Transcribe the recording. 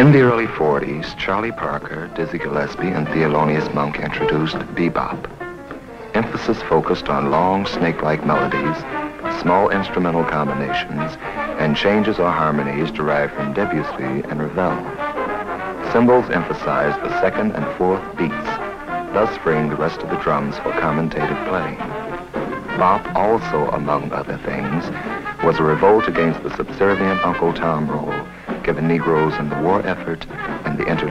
In the early 40s, Charlie Parker, Dizzy Gillespie, and Thelonious Monk introduced bebop. Emphasis focused on long, snake-like melodies, small instrumental combinations, and changes or harmonies derived from Debussy and Ravel. Cymbals emphasized the second and fourth beats, thus freeing the rest of the drums for commentated playing. Bop also, among other things, was a revolt against the subservient Uncle Tom role given Negroes in the war effort and the